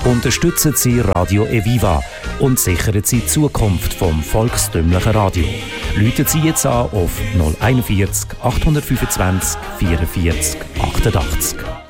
Unterstützen Sie Radio Eviva und sichern Sie die Zukunft vom volkstümlichen Radio. Rufen Sie jetzt an auf 041 825 44 88.